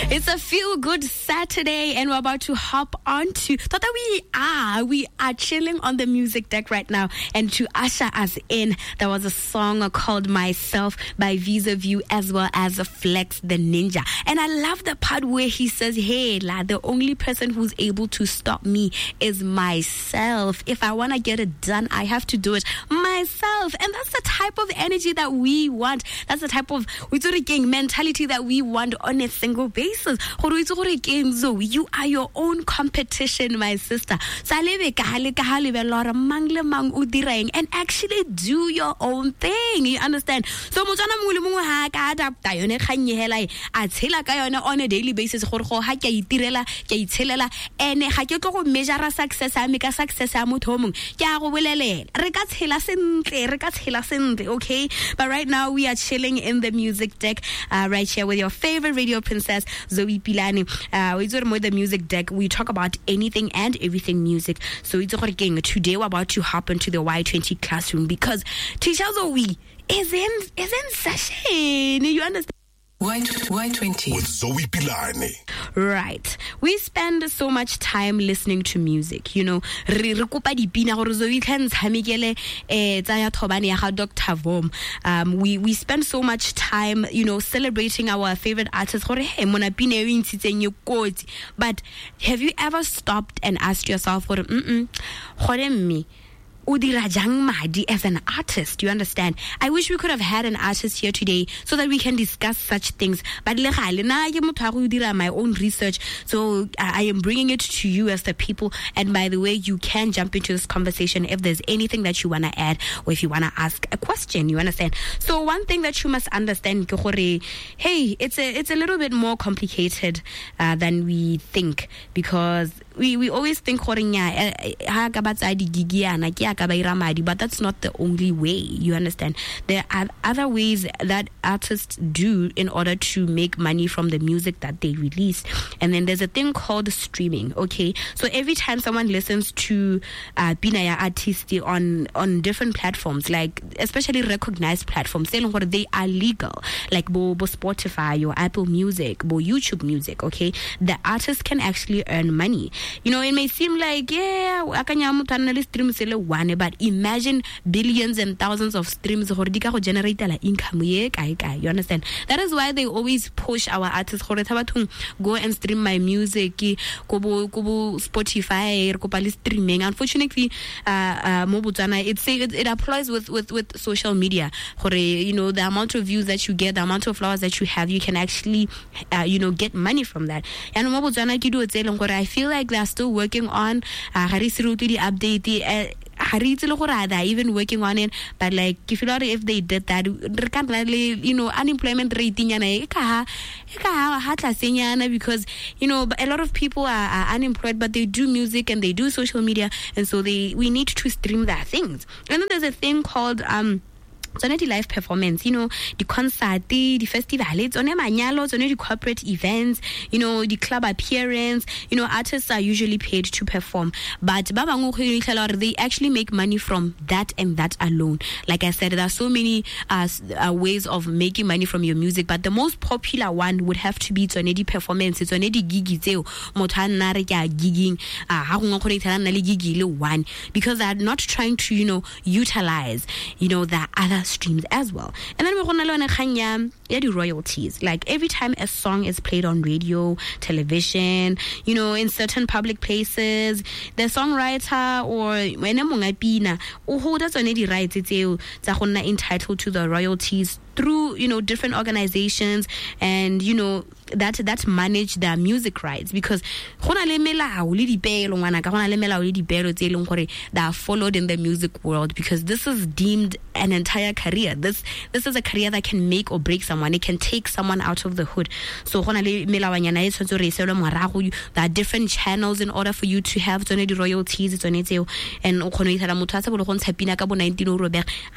It's a feel-good Saturday, and we're about to hop on to... Thought that we are chilling on the music deck right now, and to usher us in, there was a song called Myself by Visa View, as well as Flex the Ninja. And I love the part where he says, hey, the only person who's able to stop me is myself. If I want to get it done, I have to do it myself. And that's the type of energy that we want. That's the type of mentality that we want on a single basis. You are your own competition, my sister. And actually do your own thing. You understand? So on a daily basis, okay? But right now we are chilling in the music deck right here with your favorite radio princess, Zoe Pilani. We do more the music deck. We talk about anything and everything music. So today we're about to hop into the Y20 classroom because teacher Zoe is in session. You understand? Y20 with Zoe Pilani. Right. We spend so much time listening to music. You know, we spend so much time, you know, celebrating our favorite artists. But have you ever stopped and asked yourself, as an artist, you understand? I wish we could have had an artist here today so that we can discuss such things. But my own research, so I am bringing it to you as the people. And by the way, you can jump into this conversation if there's anything that you want to add or if you want to ask a question, you understand? So one thing that you must understand, hey, it's a little bit more complicated than we think, because we always think but that's not the only way, you understand? There are other ways that artists do in order to make money from the music that they release. And then there's a thing called streaming, okay? So every time someone listens to Binaya artists on different platforms, like especially recognized platforms, they are legal, like Spotify or Apple Music, YouTube Music, okay? The artist can actually earn money. You know, it may seem like, but imagine billions and thousands of streams generate income. You understand? That is why they always push our artists go and stream my music, Spotify, streaming. Unfortunately, it applies with social media. You know, the amount of views that you get, the amount of followers that you have, you can actually get money from that. And I feel like they're still working on update they're even working on it, but like if they did that, unemployment rate because a lot of people are unemployed, but they do music and they do social media, and so we need to stream their things. And then there's a thing called live performance, the concert, the festival, the corporate events, the club appearance. Artists are usually paid to perform, but they actually make money from that and that alone. Like I said, there are so many ways of making money from your music, but the most popular one would have to be the performance. It's the gigging, because they're not trying to utilize the other streams as well. And then we're going to learn the royalties. Like every time a song is played on radio, television, in certain public places, the songwriter or who holds the rights entitled to the royalties through different organizations and that manage their music rights, because they are followed in the music world, because this is deemed an entire career. This is a career that can make or break someone. It can take someone out of the hood. So there are different channels in order for you to have the royalties and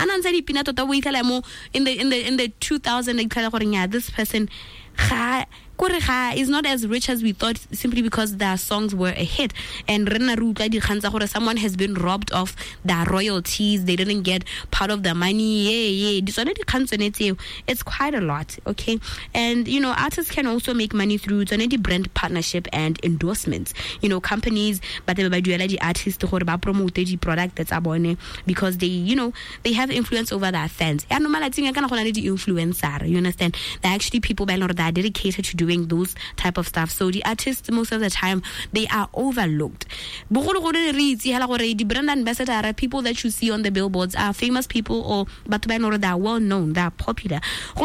in the 2000 this person is not as rich as we thought, simply because their songs were a hit. And someone has been robbed of their royalties. They didn't get part of the money. It's quite a lot, okay? And, artists can also make money through brand partnership and endorsements. Companies, but they the artists to promote the product that's abone because they, they have influence over their fans. Influencer, you understand? They're actually people that are dedicated to doing those type of stuff. So the artists, most of the time, they are overlooked. The brand ambassador are people that you see on the billboards are famous people, or but they are well known, they are popular.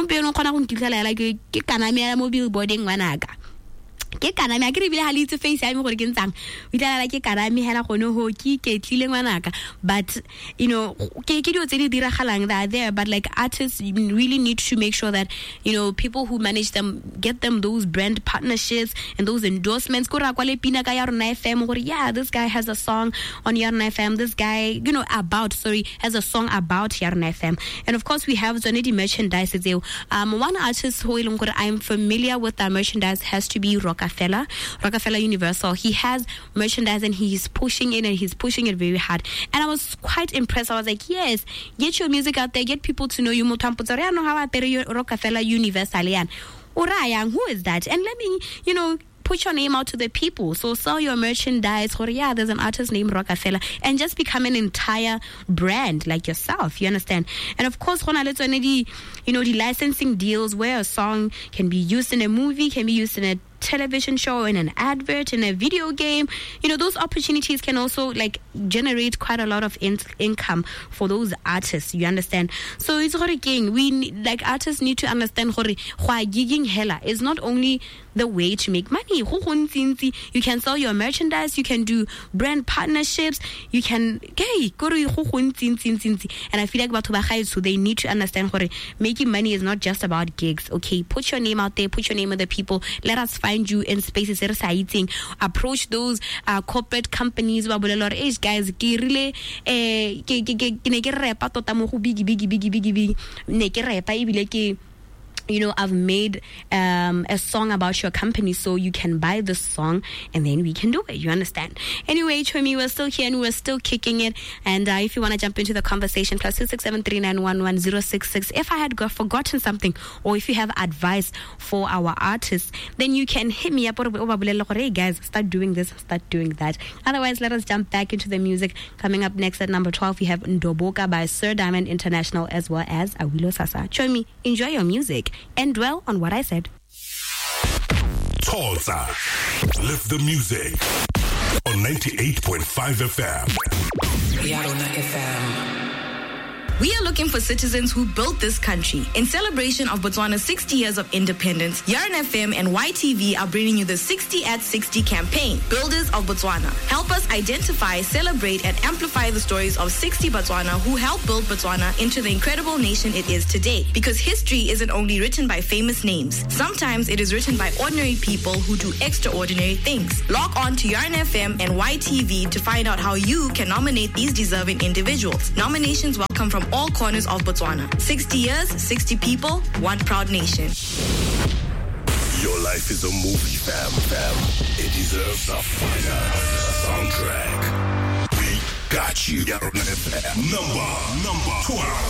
Ke kana me akere bile ha litse face ya me gore ke ntsang o tla la ke kana me hela gone ho ke tlile ngwanaka, but ke dio tse di diragalang that are there, but like artists really need to make sure that people who manage them get them those brand partnerships and those endorsements. Ko ra kwa le pina ka ya rona FM gore yeah, this guy has a song on ya rona FM, this guy has a song about ya rona FM. And of course we have zonedi merchandise. One artist who I'm familiar with that merchandise has to be Rockefeller Universal. He has merchandise and he's pushing it, and he's pushing it very hard. And I was quite impressed. I was like, yes, get your music out there, get people to know you. Rockefeller Universal. Who is that? And let me, put your name out to the people. So sell your merchandise. Yeah, there's an artist named Rockefeller, and just become an entire brand like yourself. You understand? And of course, the licensing deals where a song can be used in a movie, can be used in a television show, in an advert, in a video game. Those opportunities can also generate quite a lot of income for those artists. You understand? So it's artists need to understand gigging hella is not only the way to make money. You can sell your merchandise, you can do brand partnerships, you can and I feel like so they need to understand making money is not just about gigs. Okay, put your name out there, put your name with the people. Let us find you in spaces that are exciting. Approach those corporate companies. Guys, I've made a song about your company, so you can buy this song and then we can do it. You understand? Anyway, Chomi, we're still here and we're still kicking it. And if you want to jump into the conversation, +26739111066. If I had forgotten something, or if you have advice for our artists, then you can hit me up. Hey guys, start doing this, start doing that. Otherwise, let us jump back into the music. Coming up next at number 12, we have Ndoboka by Sir Diamond International, as well as Awilo Sasa. Chomi, enjoy your music and dwell on what I said. Tulsa, lift the music on 98.5 FM. Yarona FM. We are looking for citizens who built this country. In celebration of Botswana's 60 years of independence, Yarn FM and YTV are bringing you the 60 at 60 campaign, Builders of Botswana. Help us identify, celebrate, and amplify the stories of 60 Botswana who helped build Botswana into the incredible nation it is today. Because history isn't only written by famous names. Sometimes it is written by ordinary people who do extraordinary things. Log on to Yarn FM and YTV to find out how you can nominate these deserving individuals. Nominations welcome from all corners of Botswana. 60 years, 60 people, one proud nation. Your life is a movie, fam. It deserves a fire soundtrack. We got you. Number 12.